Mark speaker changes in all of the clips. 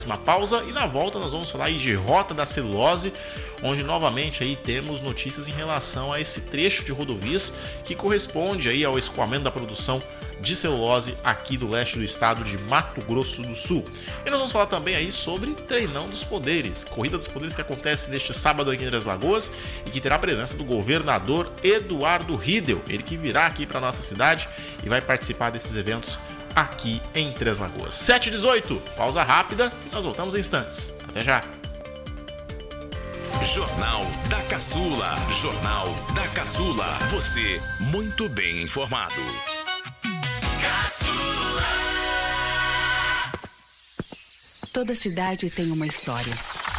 Speaker 1: uma pausa e na volta nós vamos falar aí de Rota da Celulose, onde novamente aí temos notícias em relação a esse trecho de rodovias que corresponde aí ao escoamento da produção de celulose aqui do leste do estado de Mato Grosso do Sul. E nós vamos falar também aí sobre Treinão dos Poderes, Corrida dos Poderes que acontece neste sábado aqui em Três Lagoas e que terá a presença do governador Eduardo Riedel, ele que virá aqui para nossa cidade e vai participar desses eventos aqui em Três Lagoas. 7h18, pausa rápida e nós voltamos em instantes. Até já!
Speaker 2: Jornal da Caçula. Jornal da Caçula. Você muito bem informado.
Speaker 3: Toda cidade tem uma história.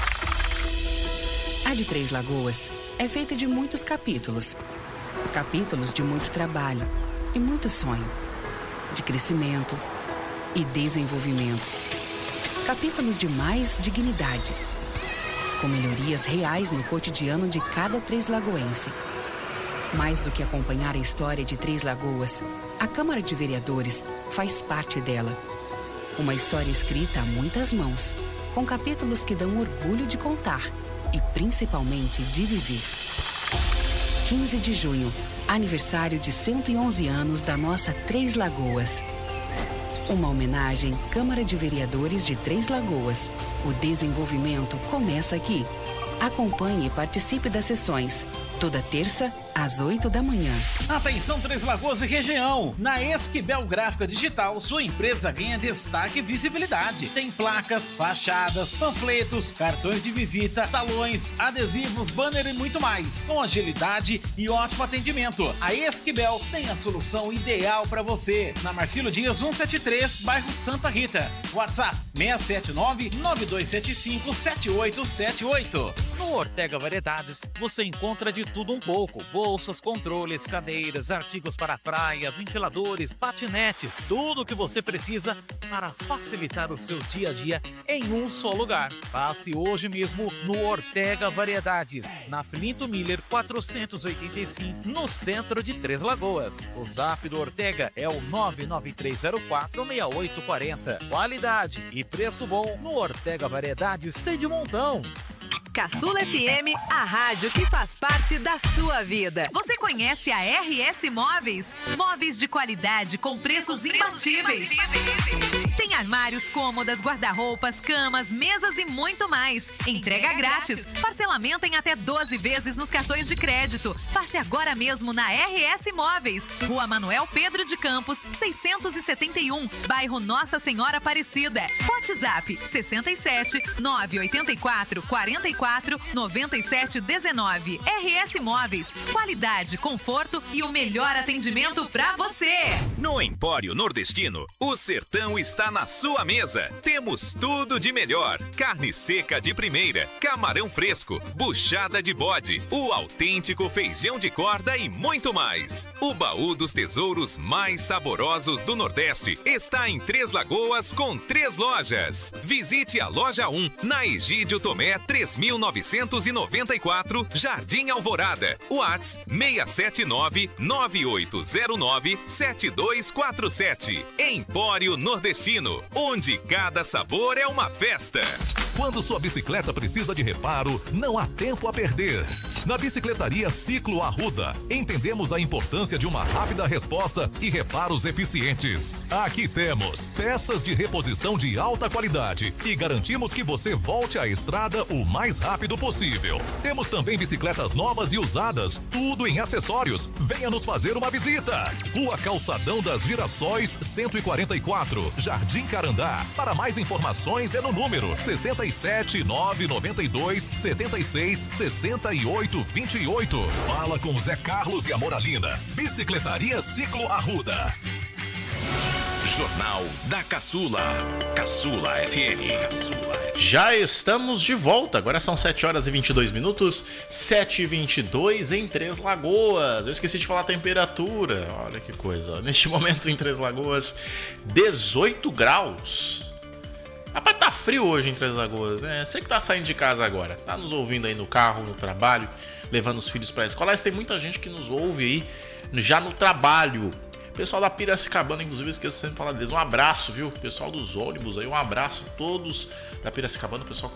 Speaker 3: A de Três Lagoas é feita de muitos capítulos. Capítulos de muito trabalho e muito sonho. De crescimento e desenvolvimento. Capítulos de mais dignidade. Com melhorias reais no cotidiano de cada Três Lagoense. Mais do que acompanhar a história de Três Lagoas, a Câmara de Vereadores faz parte dela. Uma história escrita a muitas mãos, com capítulos que dão orgulho de contar e principalmente de viver. 15 de junho, aniversário de 111 anos da nossa Três Lagoas. Uma homenagem Câmara de Vereadores de Três Lagoas. O desenvolvimento começa aqui. Acompanhe e participe das sessões. Toda terça, às 8 da manhã.
Speaker 4: Atenção Três Lagoas e região. Na Esquibel Gráfica Digital, sua empresa ganha destaque e visibilidade. Tem placas, fachadas, panfletos, cartões de visita, talões, adesivos, banner e muito mais. Com agilidade e ótimo atendimento. A Esquibel tem a solução ideal para você. Na Marcílio Dias 173, bairro Santa Rita. WhatsApp 679-9275-7878.
Speaker 5: No Ortega Variedades, você encontra de tudo um pouco. Bolsas, controles, cadeiras, artigos para praia, ventiladores, patinetes. Tudo o que você precisa para facilitar o seu dia a dia em um só lugar. Passe hoje mesmo no Ortega Variedades, na Filinto Miller 485, no centro de Três Lagoas. O zap do Ortega é o 993046840. Qualidade e preço bom no Ortega Variedades tem de montão.
Speaker 6: Caçula FM, a rádio que faz parte da sua vida. Você conhece a RS Móveis? Móveis de qualidade com preços imbatíveis. Tem armários, cômodas, guarda-roupas, camas, mesas e muito mais. Entrega grátis. Parcelamento em até 12 vezes nos cartões de crédito. Passe agora mesmo na RS Móveis. Rua Manuel Pedro de Campos, 671, bairro Nossa Senhora Aparecida. WhatsApp 67 984 44 97 19. RS Móveis. Qualidade, conforto e o melhor atendimento pra você.
Speaker 2: No Empório Nordestino, o sertão está na sua mesa. Temos tudo de melhor. Carne seca de primeira, camarão fresco, buchada de bode, o autêntico feijão de corda e muito mais. O baú dos tesouros mais saborosos do Nordeste está em Três Lagoas com 3 lojas. Visite a loja 1 na Egídio Tomé 3994, Jardim Alvorada. WhatsApp 679-9809-7247. Empório Nordestino, onde cada sabor é uma festa.
Speaker 7: Quando sua bicicleta precisa de reparo, não há tempo a perder. Na Bicicletaria Ciclo Arruda, entendemos a importância de uma rápida resposta e reparos eficientes. Aqui temos peças de reposição de alta qualidade e garantimos que você volte à estrada o mais rápido possível. Temos também bicicletas novas e usadas, tudo em acessórios. Venha nos fazer uma visita. Rua Calçadão das Girassóis 144, Jardim Carandá. Para mais informações é no número 67 992 76 68 28. Fala com Zé Carlos e a Moralina. Bicicletaria Ciclo Arruda.
Speaker 2: Jornal da Caçula. Caçula FM.
Speaker 1: Já estamos de volta. Agora são 7 horas e 22 minutos. 7h22 em Três Lagoas. Eu esqueci de falar a temperatura. Olha que coisa. Neste momento em Três Lagoas, 18 graus. Rapaz, tá frio hoje em Três Lagoas, né? Você que tá saindo de casa agora, tá nos ouvindo aí no carro, no trabalho, levando os filhos pra escola. Mas tem muita gente que nos ouve aí já no trabalho. Pessoal da Piracicabana, inclusive, esqueço sempre de falar deles. Um abraço, viu? Pessoal dos ônibus aí, um abraço. Todos da Piracicabana, pessoal